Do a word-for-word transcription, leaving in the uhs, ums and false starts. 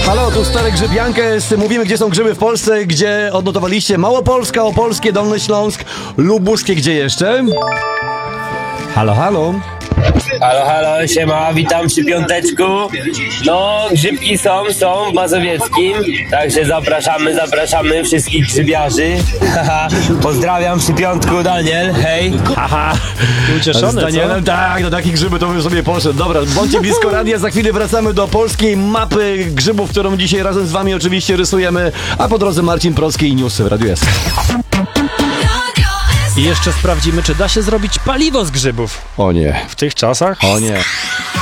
Halo, tu Stary Grzybiankę. Mówimy, gdzie są grzyby w Polsce, gdzie odnotowaliście Małopolska, Opolskie, Dolny Śląsk, Lubuskie, gdzie jeszcze? Halo, halo. Halo, halo, siema, witam przy piąteczku. No, grzybki są, są w Mazowieckim, także zapraszamy, zapraszamy wszystkich grzybiarzy. Haha, pozdrawiam przy piątku, Daniel, hej. Haha, ucieszony, z Danielem, co? Tak, no takie grzyby to bym sobie poszedł. Dobra, bądźcie blisko radia, za chwilę wracamy do polskiej mapy grzybów, którą dzisiaj razem z wami oczywiście rysujemy, a po drodze Marcin Procki i newsy w Radiu S. I jeszcze sprawdzimy, czy da się zrobić paliwo z grzybów O nie, w tych czasach. o nie.